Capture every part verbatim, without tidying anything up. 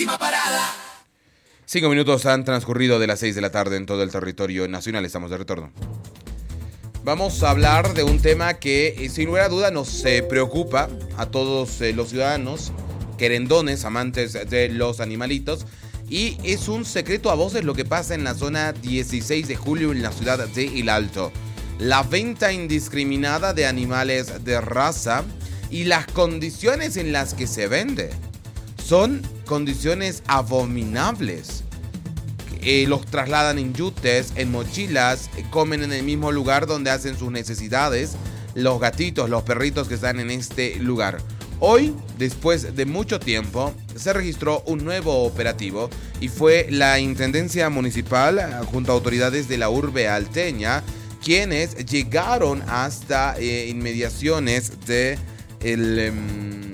última parada. Cinco minutos han transcurrido de las seis de la tarde en todo el territorio nacional. Estamos de retorno. Vamos a hablar de un tema que, eh, sin lugar a duda, nos eh, preocupa a todos eh, los ciudadanos, querendones, amantes de los animalitos. Y es un secreto a voces lo que pasa en la zona dieciséis de julio en la ciudad de El Alto. La venta indiscriminada de animales de raza y las condiciones en las que se vende son condiciones abominables. Eh, los trasladan en yutes, en mochilas, eh, comen en el mismo lugar donde hacen sus necesidades. Los gatitos, los perritos que están en este lugar. Hoy, después de mucho tiempo, se registró un nuevo operativo y fue la Intendencia Municipal junto a autoridades de la urbe alteña quienes llegaron hasta eh, inmediaciones de, el, um,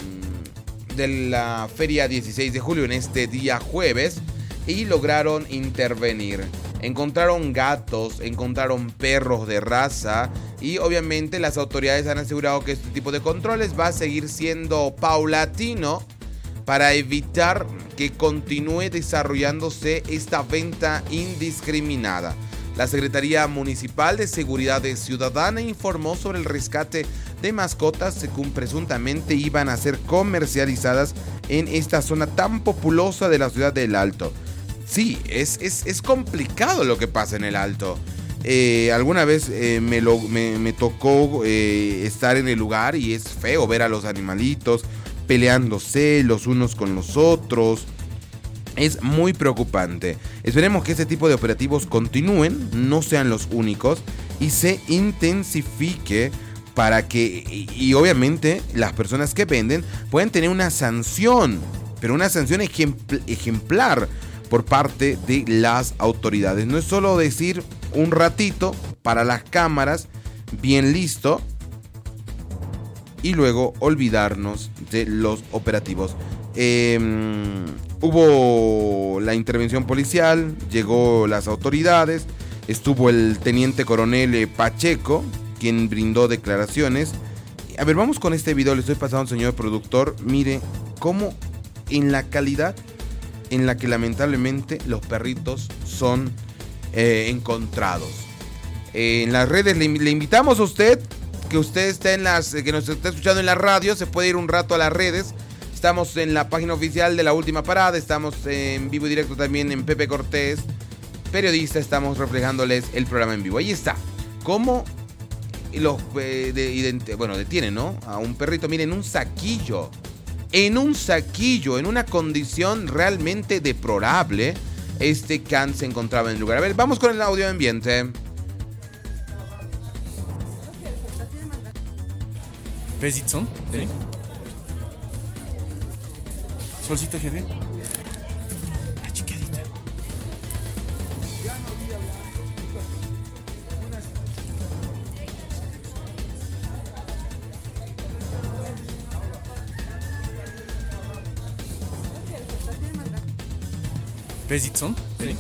de la Feria dieciséis de julio en este día jueves y lograron intervenir. Encontraron gatos, encontraron perros de raza y obviamente las autoridades han asegurado que este tipo de controles va a seguir siendo paulatino para evitar que continúe desarrollándose esta venta indiscriminada. La Secretaría Municipal de Seguridad Ciudadana informó sobre el rescate de mascotas que presuntamente iban a ser comercializadas en esta zona tan populosa de la ciudad de El Alto. Sí, es, es, es complicado lo que pasa en El Alto. Eh, alguna vez eh, me, lo, me, me tocó eh, estar en el lugar y es feo ver a los animalitos peleándose los unos con los otros. Es muy preocupante. Esperemos que este tipo de operativos continúen, no sean los únicos y se intensifique para que, y, y obviamente, las personas que venden puedan tener una sanción, pero una sanción ejempl- ejemplar por parte de las autoridades. No es solo decir un ratito para las cámaras, bien listo, y luego olvidarnos de los operativos. Eh, hubo la intervención policial, llegó las autoridades, estuvo el teniente coronel Pacheco, quien brindó declaraciones. A ver, vamos con este video, le estoy pasando al señor productor. Mire cómo en la calidad en la que lamentablemente los perritos son eh, encontrados. Eh, en las redes le, le invitamos a usted, que usted esté en las, que nos está escuchando en la radio, se puede ir un rato a las redes. Estamos en la página oficial de La Última Parada, estamos en vivo y directo también en Pepe Cortés, periodista, estamos reflejándoles el programa en vivo. Ahí está, cómo los, eh, de, de, bueno, detienen, ¿no? A un perrito, miren, un saquillo. En un saquillo, en una condición realmente deplorable, este can se encontraba en el lugar. A ver, vamos con el audio ambiente. ¿Pesitson? Sí. ¿Solcito, jefe? La chiquitita. ¿Pesitson? Sí.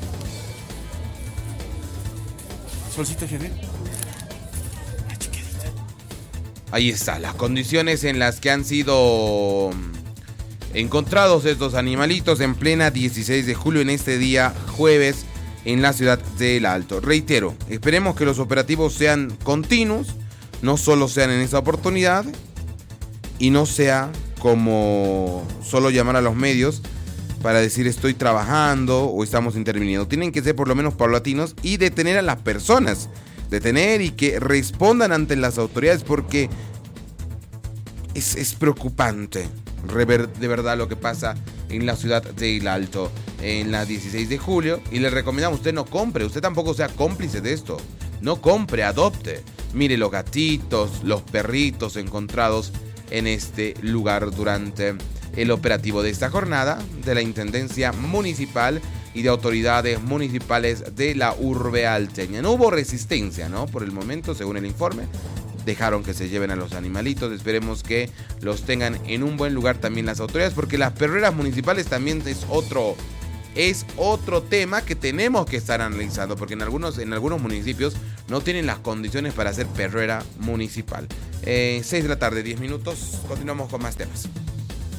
¿Solcito, jefe? La chiquitita. Ahí está, las condiciones en las que han sido encontrados estos animalitos en plena dieciséis de julio en este día jueves en la ciudad de El Alto. Reitero, esperemos que los operativos sean continuos, no solo sean en esta oportunidad y no sea como solo llamar a los medios para decir estoy trabajando o estamos interviniendo. Tienen que ser por lo menos paulatinos y detener a las personas, detener y que respondan ante las autoridades porque es, es preocupante. De verdad lo que pasa en la ciudad de El Alto en la dieciséis de julio y le recomendamos usted no compre, usted tampoco sea cómplice de esto, no compre, adopte. Mire los gatitos, los perritos encontrados en este lugar durante el operativo de esta jornada de la Intendencia Municipal y de autoridades municipales de la urbe alteña. No hubo resistencia, ¿no? Por el momento, según el informe. Dejaron que se lleven a los animalitos. Esperemos que los tengan en un buen lugar también las autoridades, porque las perreras municipales también es otro, es otro tema que tenemos que estar analizando, porque en algunos, en algunos municipios no tienen las condiciones para hacer perrera municipal. Eh, seis de la tarde, diez minutos. Continuamos con más temas.